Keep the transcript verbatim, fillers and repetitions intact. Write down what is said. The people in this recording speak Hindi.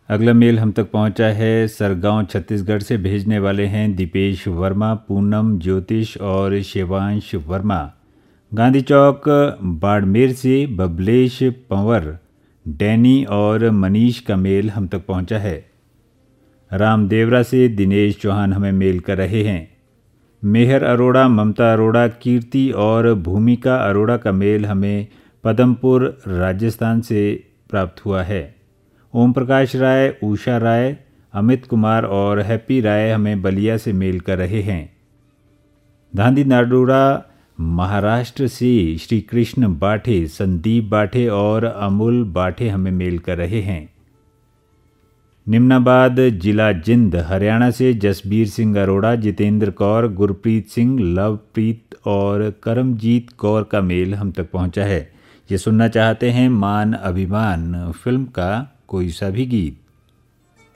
अगला मेल हम तक पहुंचा है सरगांव छत्तीसगढ़ से। भेजने वाले हैं दीपेश वर्मा, पूनम, ज्योतिष और शिवांश वर्मा। गांधी चौक बाड़मेर से बबलेश पंवर, डैनी और मनीष का मेल हम तक पहुंचा है। रामदेवरा से दिनेश चौहान हमें मेल कर रहे हैं। मेहर अरोड़ा, ममता अरोड़ा, कीर्ति और भूमिका अरोड़ा का मेल हमें पदमपुर राजस्थान से प्राप्त हुआ है। ओम प्रकाश राय, उषा राय, अमित कुमार और हैप्पी राय हमें बलिया से मेल कर रहे हैं। धांधी नाडोड़ा महाराष्ट्र से श्री कृष्ण बाठे, संदीप बाठे और अमूल बाठे हमें मेल कर रहे हैं। निम्नाबाद जिला जिंद हरियाणा से जसबीर सिंह अरोड़ा, जितेंद्र कौर, गुरप्रीत सिंह, लवप्रीत और करमजीत कौर का मेल हम तक पहुंचा है। ये सुनना चाहते हैं मान अभिमान फिल्म का कोई सा भी गीत।